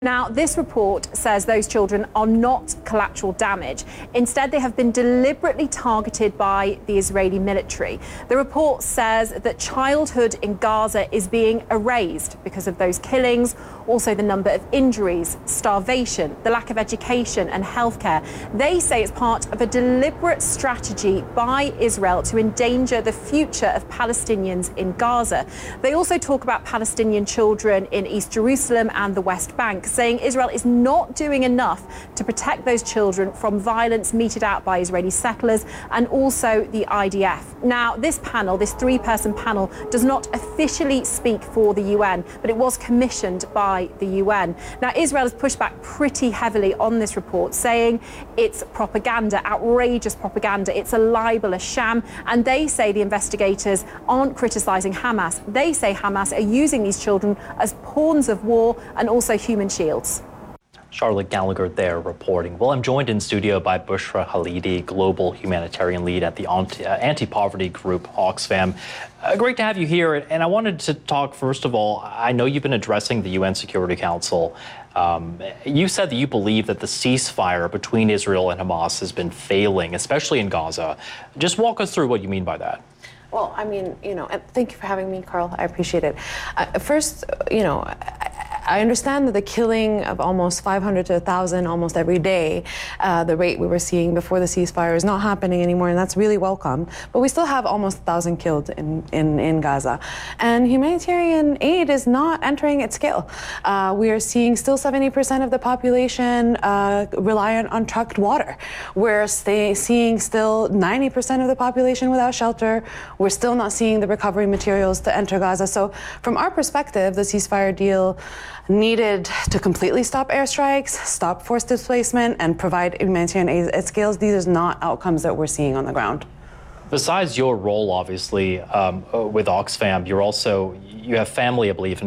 Now, this report says those children are not collateral damage. Instead, they have been deliberately targeted by the Israeli military. The report says that childhood in Gaza is being erased because of those killings, also the number of injuries, starvation, the lack of education and healthcare. They say it's part of a deliberate strategy by Israel to endanger the future of Palestinians in Gaza. They also talk about Palestinian children in East Jerusalem and the West Bank, saying Israel is not doing enough to protect those children from violence meted out by Israeli settlers and also the IDF. Now, this panel, this three-person panel, does not officially speak for the UN, but it was commissioned by the UN. Now, Israel has pushed back pretty heavily on this report, saying it's propaganda, outrageous propaganda. It's a libel, a sham, and they say the investigators aren't criticizing Hamas. They say Hamas are using these children as pawns of war and also human shields. Charlotte Gallagher there reporting. Well, I'm joined in studio by Bushra Khalidi, Global Humanitarian Lead at the anti-poverty group Oxfam. Great to have you here. And I wanted to talk, first of all, I know you've been addressing the UN Security Council. You said that you believe that the ceasefire between Israel and Hamas has been failing, especially in Gaza. Just walk us through what you mean by that. Well, I mean, and thank you for having me, Carl. I appreciate it. First, I understand that the killing of almost 500 to 1,000 almost every day, the rate we were seeing before the ceasefire, is not happening anymore, and that's really welcome. But we still have almost 1,000 killed in Gaza. And humanitarian aid is not entering at scale. We are seeing still 70% of the population reliant on trucked water. We're seeing still 90% of the population without shelter. We're still not seeing the recovery materials to enter Gaza. So from our perspective, the ceasefire deal needed to completely stop airstrikes, stop forced displacement, and provide humanitarian aid at scales. These are not outcomes that we're seeing on the ground. Besides your role, obviously, with Oxfam, you have family, I believe, in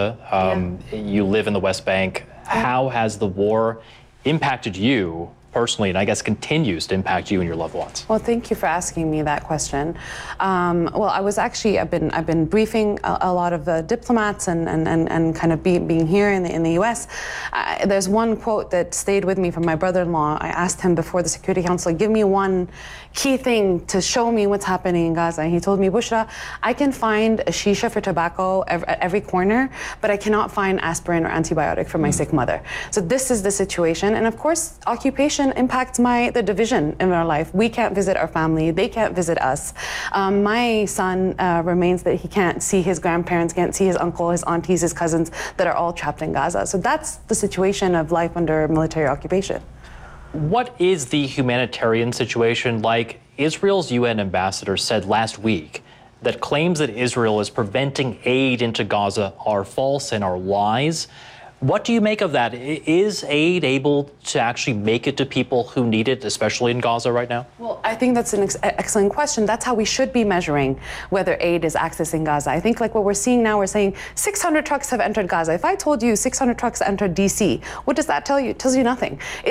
Gaza. You live in the West Bank. How has the war impacted you personally, and I guess continues to impact you and your loved ones? Well, thank you for asking me that question. Well, I've been briefing a lot of diplomats and kind of being here in the U.S. There's one quote that stayed with me from my brother-in-law. I asked him before the Security Council, give me one key thing to show me what's happening in Gaza. And he told me, Bushra, I can find a shisha for tobacco at every corner, but I cannot find aspirin or antibiotic for my sick mother. So this is the situation. And of course, occupation impacts the division in our life. We can't visit our family. They can't visit us. My son remains that he can't see his grandparents, can't see his uncle, his aunties, his cousins that are all trapped in Gaza. So that's the situation of life under military occupation. What is the humanitarian situation like? Israel's UN ambassador said last week that claims that Israel is preventing aid into Gaza are false and are lies. What do you make of that? Is aid able to actually make it to people who need it, especially in Gaza right now? Well, I think that's an excellent question. That's how we should be measuring whether aid is accessing Gaza. I think like what we're seeing now, we're saying 600 trucks have entered Gaza. If I told you 600 trucks entered DC, what does that tell you? It tells you nothing.